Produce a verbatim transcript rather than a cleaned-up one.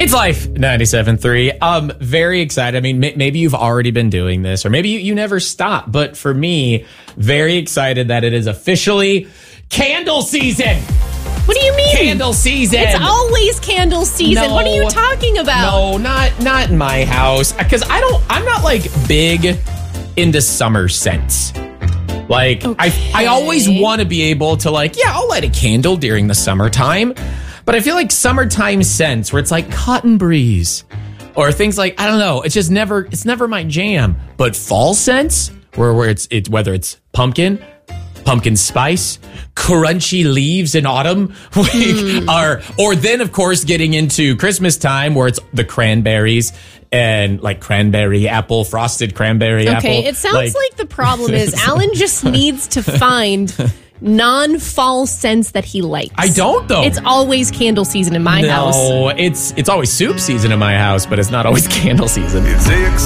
It's Life ninety-seven point three. Um, very excited. I mean, m- maybe you've already been doing this, or maybe you, you never stop. But for me, very excited that it is officially candle season. What do you mean? Candle season. It's always candle season. No, what are you talking about? No, not not in my house. Because I don't. I'm not like big into summer scents. Like Okay. I, I always want to be able to like, yeah, I'll light a candle during the summertime. But I feel like summertime scents where it's like cotton breeze or things like, I don't know. It's just never, it's never my jam. But fall scents where, where it's, it's, whether it's pumpkin, pumpkin spice, crunchy leaves in autumn, mm. are, or then of course getting into Christmas time where it's the cranberries and like cranberry apple, frosted cranberry okay, apple. Okay, it sounds like, like the problem is Alan just needs to find non-fall scents that he likes. I don't though. It's always candle season in my no, house. No, it's it's always soup season in my house, but it's not always candle season. It's